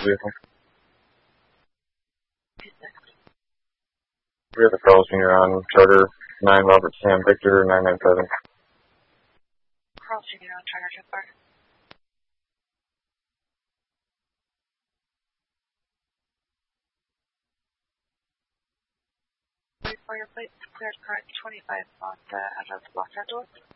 vehicle. We have a call senior on Charter 9 Robert Sam Victor 997. Call senior on Charter 10 For your plate, cleared current 25 on the address of Los Angeles.